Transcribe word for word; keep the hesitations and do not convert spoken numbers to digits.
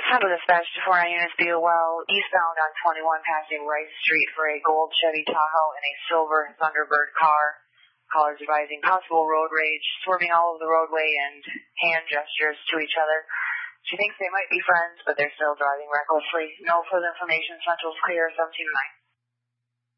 Handle dispatch to four nine units, be well eastbound on twenty-one, passing Rice Street for a gold Chevy Tahoe and a silver Thunderbird car. Callers advising possible road rage, swerving all over the roadway and hand gestures to each other. She thinks they might be friends, but they're still driving recklessly. No further information. Central's clear, seventeen to nine.